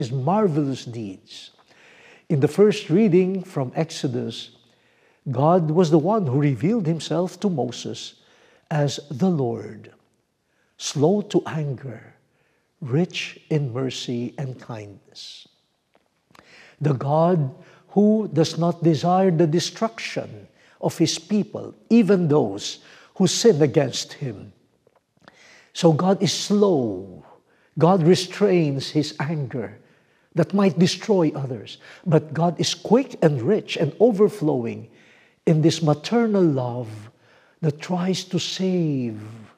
His marvelous deeds. In the first reading from Exodus, God was the one who revealed himself to Moses as the Lord, slow to anger, rich in mercy and kindness. The God who does not desire the destruction of his people, even those who sin against him. So God is slow. God restrains his anger that might destroy others. But God is quick and rich and overflowing in this maternal love that tries to save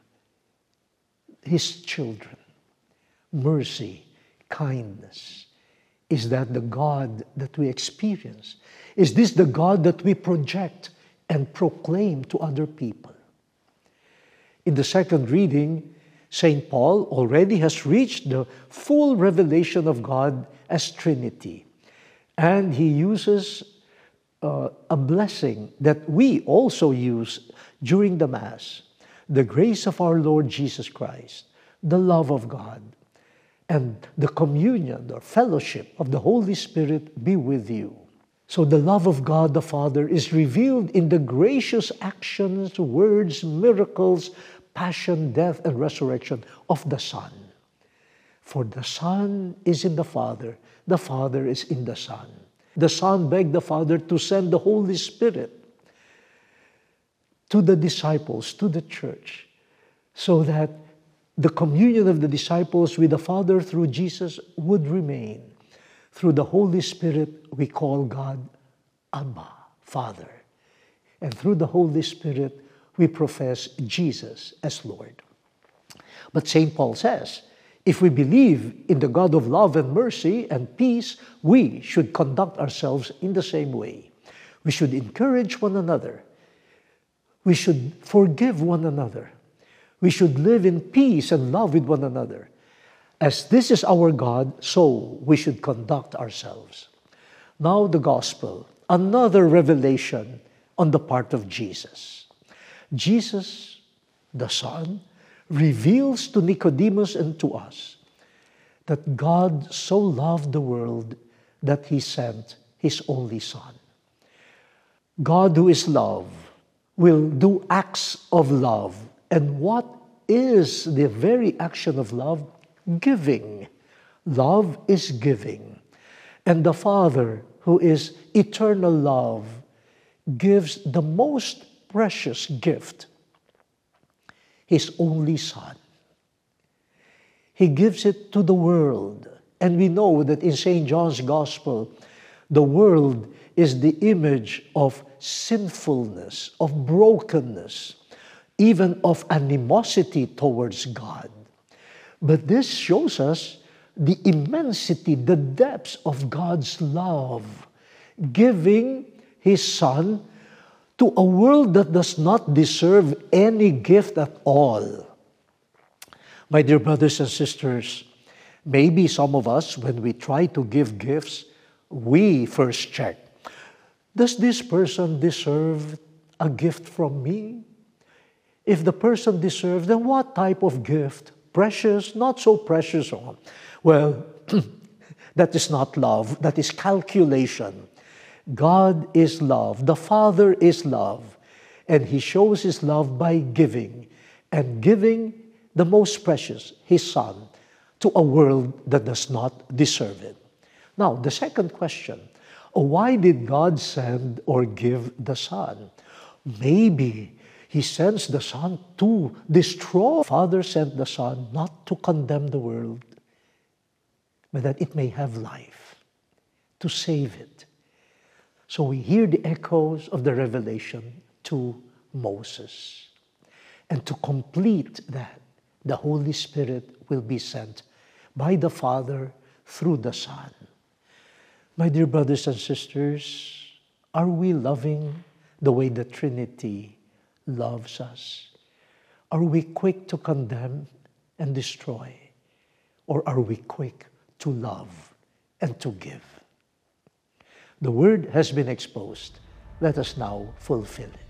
his children. Mercy, kindness. Is that the God that we experience? Is this the God that we project and proclaim to other people? In the second reading, St. Paul already has reached the full revelation of God as Trinity. And he uses a blessing that we also use during the Mass. The grace of our Lord Jesus Christ, the love of God, and the communion or fellowship of the Holy Spirit be with you. So the love of God the Father is revealed in the gracious actions, words, miracles, passion, death, and resurrection of the Son. For the Son is in the Father is in the Son. The Son begged the Father to send the Holy Spirit to the disciples, to the church, so that the communion of the disciples with the Father through Jesus would remain. Through the Holy Spirit, we call God Abba, Father. And through the Holy Spirit, we profess Jesus as Lord. But St. Paul says, if we believe in the God of love and mercy and peace, we should conduct ourselves in the same way. We should encourage one another. We should forgive one another. We should live in peace and love with one another. As this is our God, so we should conduct ourselves. Now the Gospel, another revelation on the part of Jesus. Jesus, the Son, reveals to Nicodemus and to us that God so loved the world that He sent His only Son. God, who is love, will do acts of love. And what is the very action of love? Giving. Love is giving. And the Father, who is eternal love, gives the most precious gift, His only Son. He gives it to the world. And we know that in St. John's Gospel, the world is the image of sinfulness, of brokenness, even of animosity towards God. But this shows us the immensity, the depths of God's love, giving His Son to a world that does not deserve any gift at all. My dear brothers and sisters, maybe some of us, when we try to give gifts, we first check, does this person deserve a gift from me? If the person deserves, then what type of gift? Precious, not so precious? Well, that is not love, that is calculation. God is love, the Father is love, and He shows His love by giving, and giving the most precious, His Son, to a world that does not deserve it. Now, the second question, why did God send or give the Son? Maybe He sends the Son to destroy. The Father sent the Son not to condemn the world, but that it may have life, to save it. So we hear the echoes of the revelation to Moses. And to complete that, the Holy Spirit will be sent by the Father through the Son. My dear brothers and sisters, are we loving the way the Trinity loves us? Are we quick to condemn and destroy? Or are we quick to love and to give? The word has been exposed. Let us now fulfill it.